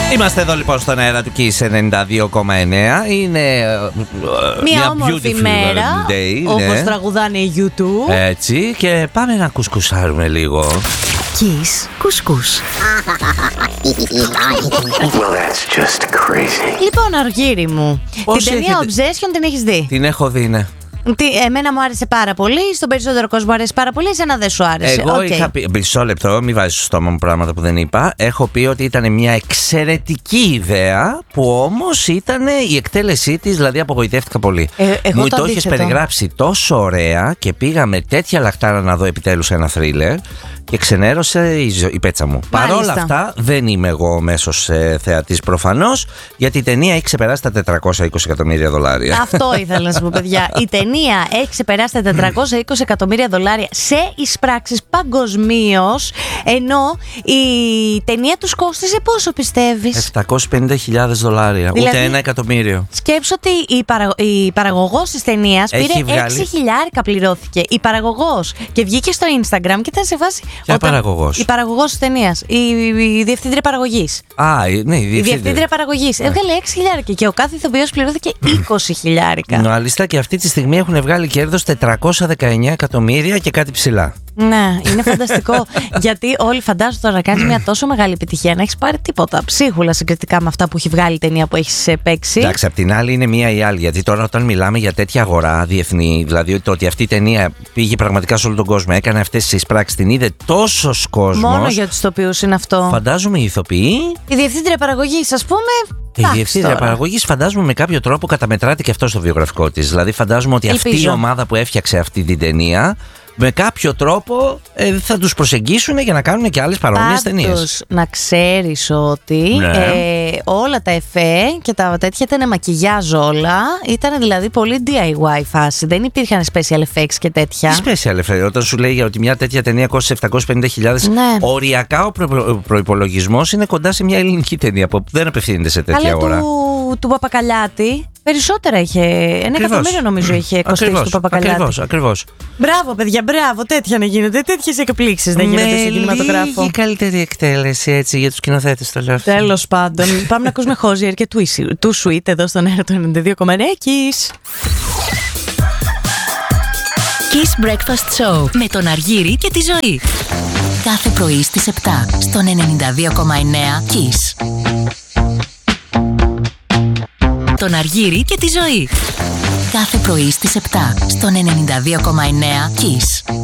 Είμαστε εδώ λοιπόν στον αέρα του Kiss 92,9. Είναι μια όμορφη μέρα, όπως τραγουδάνε οι YouTube. Έτσι, και πάμε να κουσκουσάρουμε λίγο. Kiss κουσκούς. Well, that's just crazy. Λοιπόν, Αργύρι μου, την ταινία Obsession την έχεις δει? Την έχω δει, ναι. Εμένα μου άρεσε πάρα πολύ. Στον περισσότερο κόσμο μου άρεσε πάρα πολύ. Εσένα δεν σου άρεσε? Εγώ είχα πει. Μισό λεπτό, μην βάζεις στο στόμα μου πράγματα που δεν είπα. Έχω πει ότι ήταν μια εξαιρετική ιδέα, που όμως ήταν η εκτέλεσή της, δηλαδή απογοητεύτηκα πολύ. Μου το έχεις περιγράψει τόσο ωραία και πήγα με τέτοια λαχτάρα να δω επιτέλους ένα θρίλερ και ξενέρωσε η πέτσα μου. Παρ' όλα αυτά, δεν είμαι εγώ ο μέσος θεατής προφανώς, γιατί η ταινία έχει ξεπεράσει τα $420 εκατομμύρια. Αυτό ήθελα να σας πω, παιδιά. Η ταινία έχει ξεπεράσει τα $420 εκατομμύρια σε εισπράξεις παγκοσμίως, ενώ η ταινία τους κόστιζε πόσο, πιστεύεις? $750,000, δηλαδή, ούτε $1 εκατομμύριο. Σκέψου ότι η παραγωγός της ταινίας πήρε $6,000 πληρώθηκε. Η παραγωγός. Και βγήκε στο Instagram και ήταν σε φάση. Ποια παραγωγός? Η παραγωγός της ταινίας. Η διευθύντρια παραγωγής. Ναι, η διευθύντρια παραγωγής. Έβγαλε $6,000 και ο κάθε ηθοποιός πληρώθηκε $20,000. Μάλιστα, και αυτή τη στιγμή έχουν βγάλει κέρδος $419 εκατομμύρια και κάτι ψηλά. Ναι, είναι φανταστικό. Γιατί όλοι φαντάζονται τώρα να κάνεις μια τόσο μεγάλη επιτυχία, να έχεις πάρει τίποτα ψίχουλα συγκριτικά με αυτά που έχει βγάλει η ταινία που έχεις παίξει. Εντάξει, απ' την άλλη είναι μία ή άλλη. Γιατί τώρα, όταν μιλάμε για τέτοια αγορά διεθνή, δηλαδή το ότι αυτή η ταινία πήγε πραγματικά σε όλο τον κόσμο, έκανε αυτές τις εισπράξεις, την είδε τόσος κόσμος. Μόνο για τους ηθοποιούς είναι αυτό. Φαντάζομαι οι ηθοποιοί. Η διευθύντρια παραγωγής, ας πούμε. Η διευθύντρια παραγωγής, φαντάζομαι με κάποιο τρόπο καταμετράται και αυτό στο βιογραφικό της. Δηλαδή, φαντάζομαι ότι αυτή η ομάδα που έφτιαξε αυτή την ταινία, με κάποιο τρόπο θα τους προσεγγίσουν για να κάνουν και άλλες παρόμοιες ταινίες. Να ξέρεις ότι όλα τα εφέ και τα τέτοια ήταν μακιγιάζ όλα. Ήταν δηλαδή πολύ DIY φάση. Δεν υπήρχαν special effects και τέτοια. Τι special effects? Όταν σου λέει ότι μια τέτοια ταινία κόστησε $750,000, οριακά ο προϋπολογισμός είναι κοντά σε μια ελληνική ταινία που δεν απευθύνεται σε τέτοια αγορά. Του Παπακαλιάτη περισσότερα είχε. $1 εκατομμύριο νομίζω είχε κοστίσει του Παπακαλιάτη. Ακριβώς. Μπράβο, παιδιά, μπράβο. Τέτοια να γίνεται. Τέτοιες εκπλήξεις δεν γίνονται σε κινηματογράφο. Η καλύτερη εκτέλεση, έτσι, για τους σκηνοθέτες το λέω. Τέλος πάντων. Πάμε να ακούσουμε Hozier και Too Sweet εδώ στον αέρα του 92,9. Kiss. Kiss Breakfast Show με τον Αργύρη και τη Ζωή. Κάθε πρωί στις 7 στον 92,9 Kiss. Τον Αργύρη και τη Ζωή. Κάθε πρωί στις 7 στον 92,9 Kiss.